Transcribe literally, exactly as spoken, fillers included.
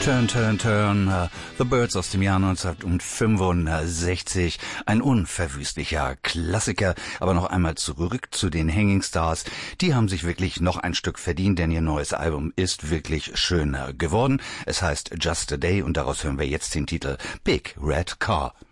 Turn, Turn, Turn, uh, The Byrds aus dem Jahr neunzehnhundertfünfundsechzig. Ein unverwüstlicher Klassiker. Aber noch einmal zurück zu den Hanging Stars. Die haben sich wirklich noch ein Stück verdient, denn ihr neues Album ist wirklich schön geworden. Es heißt Just a Day und daraus hören wir jetzt den Titel Big Red Car.